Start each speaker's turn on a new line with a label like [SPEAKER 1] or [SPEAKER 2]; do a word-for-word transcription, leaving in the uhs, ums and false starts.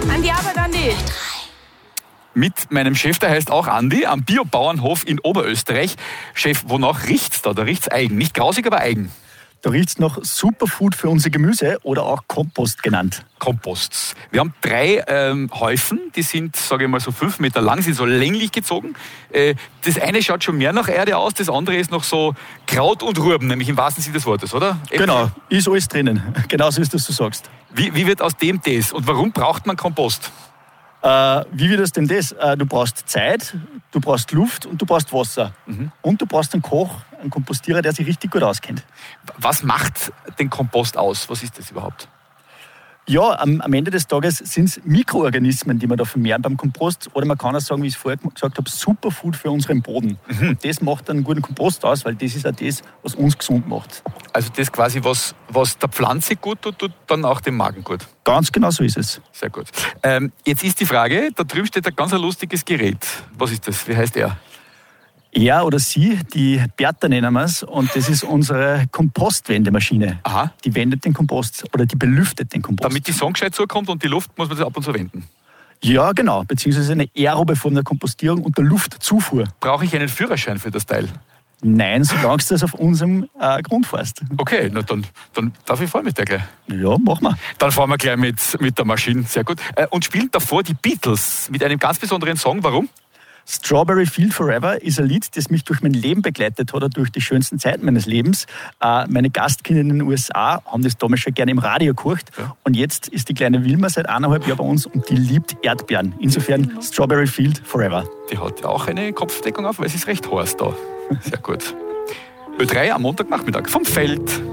[SPEAKER 1] An die Arbeit, Andi.
[SPEAKER 2] Mit meinem Chef, der heißt auch Andi, am Biobauernhof in Oberösterreich. Chef, wonach riecht's da? Da riecht's eigen. Nicht grausig, aber eigen.
[SPEAKER 3] Da riecht's nach Superfood für unser Gemüse oder auch Kompost genannt.
[SPEAKER 2] Komposts. Wir haben drei ähm, Häufen, die sind, sage ich mal, so fünf Meter lang, sind so länglich gezogen. Äh, das eine schaut schon mehr nach Erde aus, das andere ist noch so Kraut und Rüben, nämlich im wahrsten Sinne des Wortes, oder? Äpfel.
[SPEAKER 3] Genau, ist alles drinnen. Genauso ist das, du sagst.
[SPEAKER 2] Wie, wie wird aus dem das? Und warum braucht man Kompost?
[SPEAKER 3] Äh, wie wird aus dem das? Äh, du brauchst Zeit, du brauchst Luft und du brauchst Wasser. Mhm. Und du brauchst einen Koch, einen Kompostierer, der sich richtig gut auskennt.
[SPEAKER 2] Was macht den Kompost aus? Was ist das überhaupt?
[SPEAKER 3] Ja, am, am Ende des Tages sind es Mikroorganismen, die wir da vermehren beim Kompost. Oder man kann auch sagen, wie ich es vorher gesagt habe, Superfood für unseren Boden. Mhm. Das macht einen guten Kompost aus, weil das ist auch das, was uns gesund macht.
[SPEAKER 2] Also das quasi, was, was der Pflanze gut tut, tut dann auch dem Magen gut?
[SPEAKER 3] Ganz genau so ist es.
[SPEAKER 2] Sehr gut. Ähm, jetzt ist die Frage, da drüben steht ein ganz lustiges Gerät. Was ist das? Wie heißt er?
[SPEAKER 3] Er oder sie, die Bertha nennen wir es, und das ist unsere Kompostwendemaschine.
[SPEAKER 2] Aha.
[SPEAKER 3] Die wendet den Kompost oder die belüftet den Kompost.
[SPEAKER 2] Damit die Sonne gescheit zukommt und die Luft, muss man das ab und zu wenden?
[SPEAKER 3] Ja, genau, beziehungsweise eine aerobe Form der Kompostierung und der Luftzufuhr.
[SPEAKER 2] Brauche ich einen Führerschein für das Teil?
[SPEAKER 3] Nein, solange du das auf unserem äh, Grund fährst.
[SPEAKER 2] Okay, na dann, dann darf ich fahren mit der gleich.
[SPEAKER 3] Ja, mach mal.
[SPEAKER 2] Dann fahren wir gleich mit, mit der Maschine, sehr gut. Äh, und spielen davor die Beatles mit einem ganz besonderen Song. Warum?
[SPEAKER 3] Strawberry Field Forever ist ein Lied, das mich durch mein Leben begleitet hat, oder durch die schönsten Zeiten meines Lebens. Äh, meine Gastkinder in den U S A haben das damals schon gerne im Radio gehört. Ja. Und jetzt ist die kleine Wilma seit eineinhalb Jahren bei uns und die liebt Erdbeeren. Insofern Strawberry Field Forever.
[SPEAKER 2] Die hat ja auch eine Kopfdeckung auf, weil es ist recht heiß da. Sehr gut. Ö drei am Montagnachmittag vom Feld.